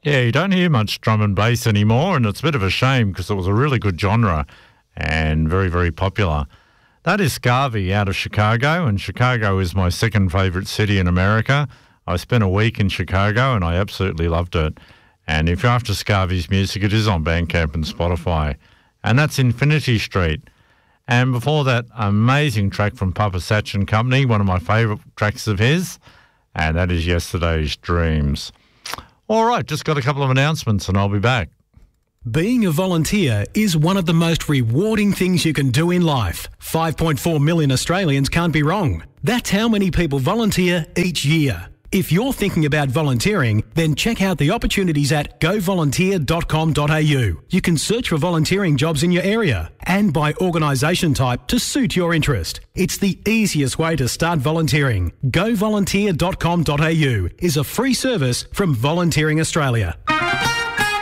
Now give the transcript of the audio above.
Yeah, you don't hear much drum and bass anymore, and it's a bit of a shame because it was a really good genre and very, very popular. That is Scarvy out of Chicago, and Chicago is my second favourite city in America. I spent a week in Chicago and I absolutely loved it. And if you're after Scarvy's music, it is on Bandcamp and Spotify. And that's Infinity Street. And before that, amazing track from Papa Satch and Company, one of my favourite tracks of his, and that is Yesterday's Dreams. All right, just got a couple of announcements and I'll be back. Being a volunteer is one of the most rewarding things you can do in life. 5.4 million Australians can't be wrong. That's how many people volunteer each year. If you're thinking about volunteering, then check out the opportunities at govolunteer.com.au. You can search for volunteering jobs in your area and by organisation type to suit your interest. It's the easiest way to start volunteering. Govolunteer.com.au is a free service from Volunteering Australia.